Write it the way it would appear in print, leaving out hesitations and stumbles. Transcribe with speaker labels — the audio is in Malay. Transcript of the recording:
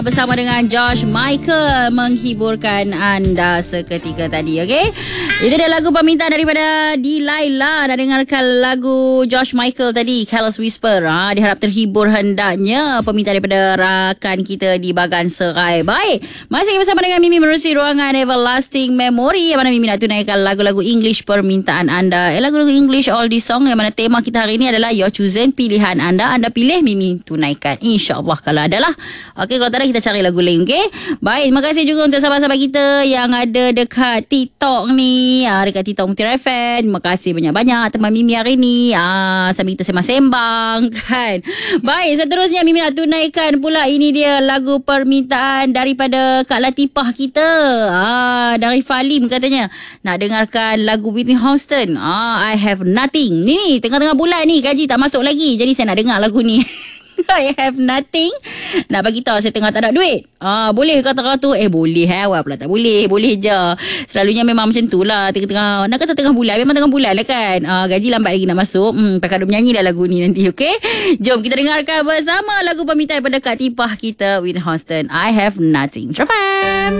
Speaker 1: Bersama dengan Josh Michael menghiburkan anda seketika tadi, okey? Itu dia lagu permintaan daripada Delilah. Dah dengarkan lagu Josh Michael tadi, Careless Whisper. Diharap terhibur hendaknya permintaan daripada rakan kita di Bagan Serai. Baik, masih bersama dengan Mimi menerusi ruangan Everlasting Memory, yang mana Mimi nak tunaikan lagu-lagu English permintaan anda. Lagu-lagu English oldies song, yang mana tema kita hari ini adalah Your Chosen, pilihan anda. Anda pilih, Mimi tunaikan, InsyaAllah kalau adalah. Okey, kalau tak ada kita cari lagu lain, okey? Baik, terima kasih juga untuk sahabat-sahabat kita yang ada dekat TikTok ni, dekat TikTok Mutiara FM. Terima kasih banyak-banyak teman Mimi hari ni, sambil kita sembang-sembang kan. Baik, seterusnya Mimi nak tunaikan pula, ini dia lagu permintaan daripada Kak Latifah kita, dari Falim katanya nak dengarkan lagu Whitney Houston, I Have Nothing. Ni tengah-tengah bulan ni, gaji tak masuk lagi, jadi saya nak dengar lagu ni. I have nothing. Nak bagi tahu saya tengah tak ada duit. Boleh kata tu? Boleh. Awak pula tak boleh. Boleh je. Selalunya memang macam tu lah. Tengah-tengah, nak kata tengah bulan, memang tengah bulan lah kan. Gaji lambat lagi nak masuk. Pakai duk menyanyi dah lagu ni nanti, okey? Jom kita dengarkan bersama lagu permintaan daripada Kak Tipah kita, Whitney Houston, I Have Nothing. Trafam.